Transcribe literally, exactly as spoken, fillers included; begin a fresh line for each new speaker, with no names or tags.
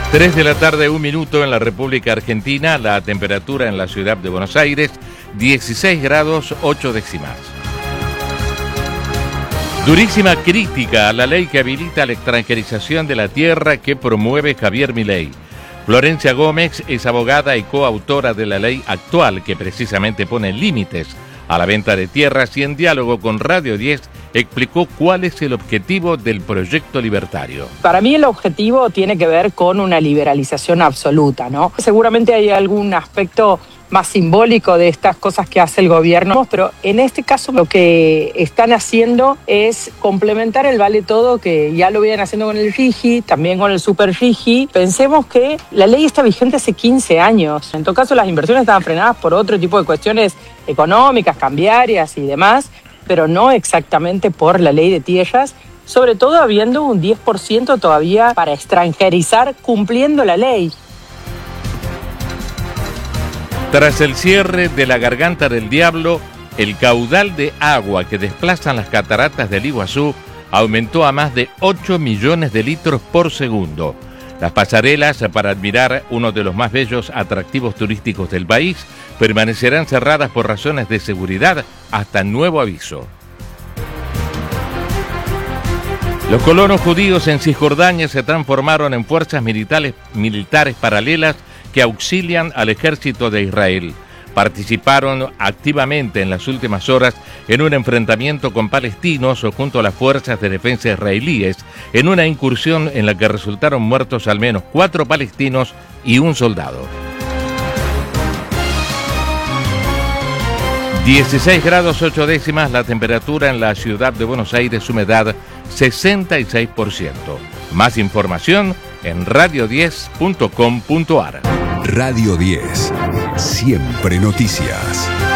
tres de la tarde, un minuto en la República Argentina. La temperatura en la ciudad de Buenos Aires, dieciséis grados, ocho décimas. Durísima crítica a la ley que habilita la extranjerización de la tierra que promueve Javier Milei. Florencia Gómez es abogada y coautora de la ley actual que precisamente pone límites a la venta de tierras y en diálogo con Radio diez explicó cuál es el objetivo del proyecto libertario.
Para mí el objetivo tiene que ver con una liberalización absoluta, ¿no? Seguramente hay algún aspecto más simbólico de estas cosas que hace el gobierno, pero en este caso lo que están haciendo es complementar el vale todo, que ya lo vienen haciendo con el RIGI, también con el Super RIGI. Pensemos que la ley está vigente hace quince años. En todo caso, las inversiones estaban frenadas por otro tipo de cuestiones económicas, cambiarias y demás, pero no exactamente por la ley de tierras, sobre todo habiendo un diez por ciento todavía para extranjerizar cumpliendo la ley.
Tras el cierre de la Garganta del Diablo, el caudal de agua que desplazan las cataratas del Iguazú aumentó a más de ocho millones de litros por segundo. Las pasarelas para admirar uno de los más bellos atractivos turísticos del país permanecerán cerradas por razones de seguridad hasta nuevo aviso. Los colonos judíos en Cisjordania se transformaron en fuerzas militares, militares paralelas que auxilian al ejército de Israel. Participaron activamente en las últimas horas en un enfrentamiento con palestinos o junto a las fuerzas de defensa israelíes, en una incursión en la que resultaron muertos al menos cuatro palestinos y un soldado. dieciséis grados ocho décimas la temperatura en la ciudad de Buenos Aires, humedad sesenta y seis por ciento. Más información en radio diez punto com punto ar.
Radio diez, siempre noticias.